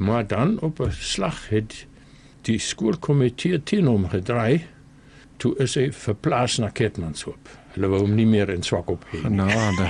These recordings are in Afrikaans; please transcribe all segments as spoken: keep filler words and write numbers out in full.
Maar dan op 'n slag het die skoolkomitee teen hom gedraai, toe is hy verplaas na Keetmanshoop. Hulle wou hom nie meer in Swakop hê nie. Genade.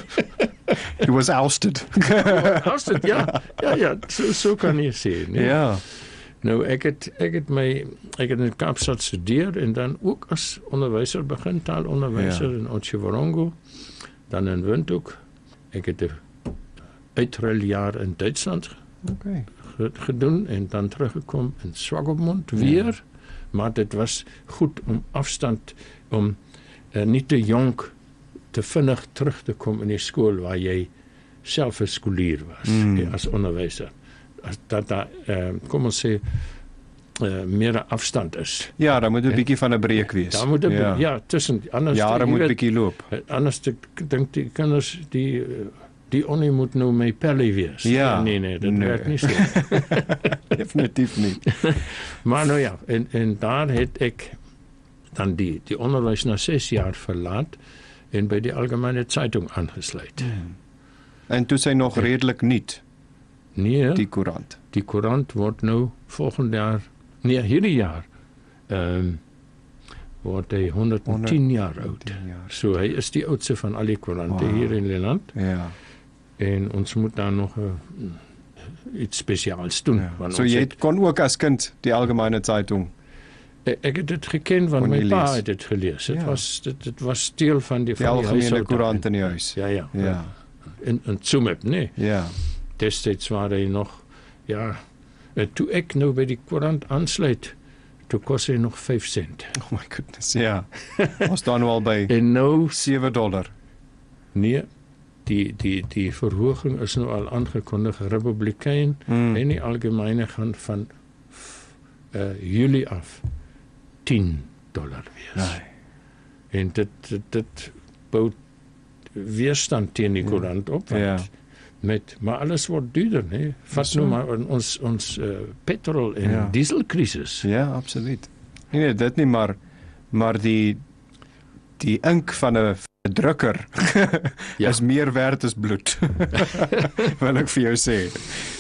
He was ousted. Ousted, ja. Ja, ja, so, so kan jy sê. Nee? Ja. Nou, ek het, ek het my, ek het in Kaapstad studeer en dan ook as onderwyser begin, taalonderwyser Ja. in Otjiwarongo, dan in Windhoek. Ek het 'n uitruiljaar in Duitsland Okay. gedoen en dan teruggekom in Swakopmund weer, ja. Maar dit was goed om afstand, om uh, nie te jonk, te vinnig terug te kom in die skool waar jy self 'n skoolier was, Mm. eh, as onderwyser. As dat daar, uh, kom ons sê, uh, meer afstand is. Ja, daar moet 'n bietjie van 'n breek wees. Daar moet 'n ja. ja, tussen, anders Jare jy moet weet, bietjie loop. anders te- dink die kinders, die uh, die onnie moet nou my pelle wees. Ja. Nee, nee, dit Nee. werk nie so. Definitief nie. Maar nou ja, en, en daar het ek dan die, die onderwys na zes jaar verlaat en by die Algemene Zeitung aangesluit. En toe sy nog redelik nuut, Nee, die die, koerant. die koerant word nou volgende jaar, nee, hierdie jaar, ehm word hy honderdtien jaar oud. honderdtien jaar. So hy is die oudste van al die koerante Wow. hier in die land. Ja. En ons moet daar nog uh, iets spesiaals doen. ja. want So ons jy het, kon ook as kind die Algemene Zeitung. ek, ek het dit geken, want Kon jy my pa lees? het dit gelees. Dit Ja. was, dit, dit was deel van die, Die van Algemene huishouding. Koerant in die huis. Ja, ja. Ja. In, in Tsumeb, nee. Ja. Destyds waar hy nog, ja, uh, toe ek nou by die koerant aansluit, toe kos hy nog vyf sent. Oh my goodness, ja. Ons staan nou al by En nou, sewe dollar. nee, die, die, die verhoging is nou al aangekondig, Republikein Mm. en die Algemene gaan van uh, Julie af tien dollar wees. Nee. En dit, dit, dit bou weerstand teen die Ja. koerant op, want Ja. met, maar alles word duurder, nee. Vat So. nou maar ons, ons uh, petrol en Ja. dieselkrisis. Ja, absoluut. Nee, nee, dit nie, maar maar die die ink van 'n drukker Ja. is meer werd as bloed. Wil ek vir jou sê.